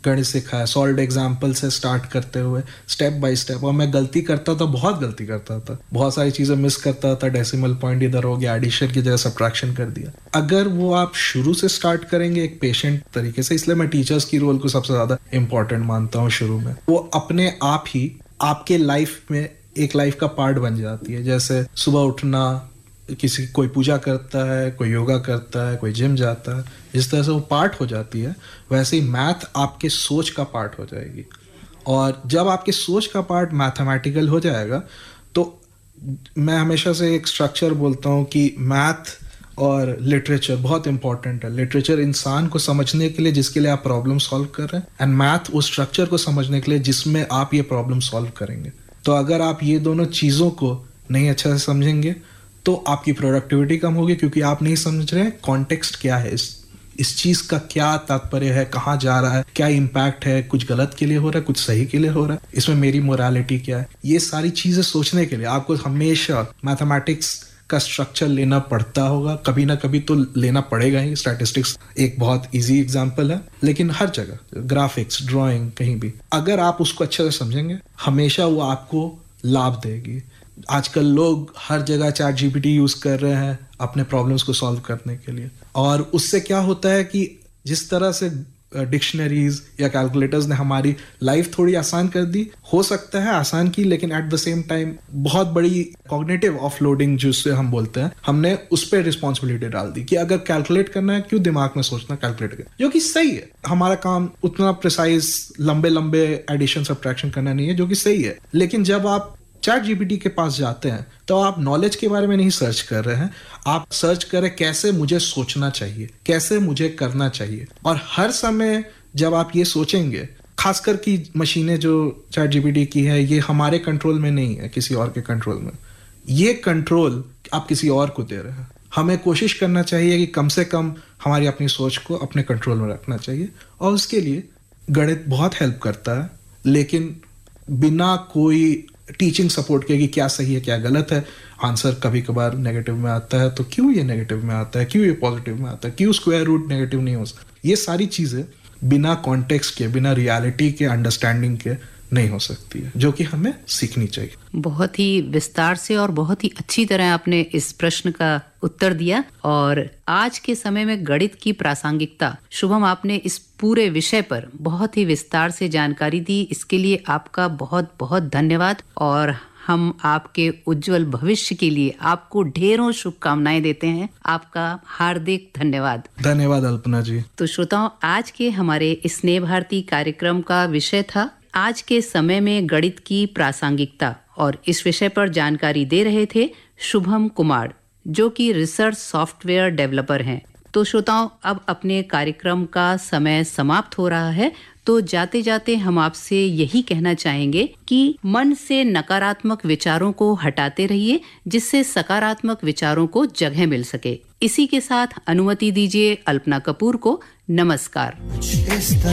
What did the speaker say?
गणित सिखाया, solved example से स्टार्ट करते हुए स्टेप बाय स्टेप। और मैं गलती करता था, बहुत गलती करता था, बहुत सारी चीजें मिस करता था, डेसिमल पॉइंट इधर हो गया, एडिशन की जगह सब्ट्रैक्शन कर दिया। अगर वो आप शुरू से स्टार्ट करेंगे एक पेशेंट तरीके से, इसलिए मैं टीचर्स की रोल को सबसे ज्यादा इंपॉर्टेंट मानता हूँ शुरू में, वो अपने आप ही आपके लाइफ में एक लाइफ का पार्ट बन जाती है। जैसे सुबह उठना, किसी कोई पूजा करता है, कोई योगा करता है, कोई जिम जाता है, जिस तरह से वो पार्ट हो जाती है, वैसे ही मैथ आपके सोच का पार्ट हो जाएगी। और जब आपके सोच का पार्ट मैथमेटिकल हो जाएगा, तो मैं हमेशा से एक स्ट्रक्चर बोलता हूँ कि मैथ और लिटरेचर बहुत इंपॉर्टेंट है। लिटरेचर इंसान को समझने के लिए जिसके लिए आप प्रॉब्लम सॉल्व कर रहे हैं, एंड मैथ उस स्ट्रक्चर को समझने के लिए जिसमें आप ये प्रॉब्लम सॉल्व करेंगे। तो अगर आप ये दोनों चीज़ों को नहीं अच्छा से समझेंगे तो आपकी प्रोडक्टिविटी कम होगी, क्योंकि आप नहीं समझ रहे हैं कॉन्टेक्स्ट क्या है, इस चीज़ का क्या तात्पर्य है, कहाँ जा रहा है, क्या इम्पैक्ट है, कुछ गलत के लिए हो रहा है, कुछ सही के लिए हो रहा है, इसमें मेरी मोरालिटी क्या है। ये सारी चीज़ें सोचने के लिए आपको हमेशा मैथमेटिक्स का स्ट्रक्चर लेना पड़ता होगा, कभी ना कभी तो लेना पड़ेगा ही। स्टैटिस्टिक्स एक बहुत इजी एग्जांपल है, लेकिन हर जगह ग्राफिक्स, ड्राइंग, कहीं भी अगर आप उसको अच्छे से समझेंगे, हमेशा वो आपको लाभ देगी। आजकल लोग हर जगह चैट जीपीटी यूज कर रहे हैं अपने प्रॉब्लम्स को सॉल्व करने के लिए, और उससे क्या होता है कि जिस तरह से डिक्शनरीज या कैलकुलेटर्स ने हमारी लाइफ थोड़ी आसान कर दी, हो सकता है आसान की, लेकिन एट द सेम टाइम बहुत बड़ी कॉग्निटिव ऑफलोडिंग जिससे हम बोलते हैं, हमने उस पर रिस्पॉन्सिबिलिटी डाल दी कि अगर कैलकुलेट करना है, क्यों दिमाग में सोचना, कैलकुलेट कर, जो कि सही है। हमारा काम उतना प्रिसाइज लंबे लंबे एडिशन सब्ट्रैक्शन करना नहीं है, जो कि सही है। लेकिन जब आप चैट जीपीटी के पास जाते हैं तो आप नॉलेज के बारे में नहीं सर्च कर रहे हैं, आप सर्च कर रहे हैं कैसे मुझे सोचना चाहिए, कैसे मुझे करना चाहिए। और हर समय जब आप ये सोचेंगे, खासकर की मशीनें जो चैट जीपीटी की है, ये हमारे कंट्रोल में नहीं है, किसी और के कंट्रोल में। ये कंट्रोल आप किसी और को दे रहे हैं। हमें कोशिश करना चाहिए कि कम से कम हमारी अपनी सोच को अपने कंट्रोल में रखना चाहिए, और उसके लिए गणित बहुत हेल्प करता है, लेकिन बिना कोई टीचिंग सपोर्ट के कि क्या सही है क्या गलत है। आंसर कभी कभार नेगेटिव में आता है, तो क्यों ये नेगेटिव में आता है, क्यों ये पॉजिटिव में आता है, क्यों स्क्वायर रूट नेगेटिव नहीं हो सकता, ये सारी चीजें बिना कॉन्टेक्स्ट के, बिना रियलिटी के अंडरस्टैंडिंग के नहीं हो सकती है, जो कि हमें सीखनी चाहिए। बहुत ही विस्तार से और बहुत ही अच्छी तरह आपने इस प्रश्न का उत्तर दिया। और आज के समय में गणित की प्रासंगिकता, शुभम, आपने इस पूरे विषय पर बहुत ही विस्तार से जानकारी दी, इसके लिए आपका बहुत बहुत धन्यवाद। और हम आपके उज्जवल भविष्य के लिए आपको ढेरों शुभकामनाएं देते हैं। आपका हार्दिक धन्यवाद। धन्यवाद अल्पना जी। तो श्रोताओं, आज के हमारे स्नेह भारती कार्यक्रम का विषय था आज के समय में गणित की प्रासंगिकता, और इस विषय पर जानकारी दे रहे थे शुभम कुमार, जो कि रिसर्च सॉफ्टवेयर डेवलपर हैं। तो श्रोताओं, अब अपने कार्यक्रम का समय समाप्त हो रहा है, तो जाते जाते हम आपसे यही कहना चाहेंगे कि मन से नकारात्मक विचारों को हटाते रहिए, जिससे सकारात्मक विचारों को जगह मिल सके। इसी के साथ अनुमति दीजिए अल्पना कपूर को। नमस्कार।